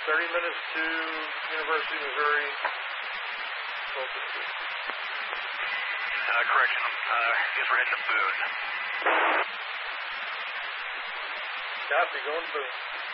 30 minutes to University of Missouri. Correction. He's ready to Boone. Copy, going to Boone.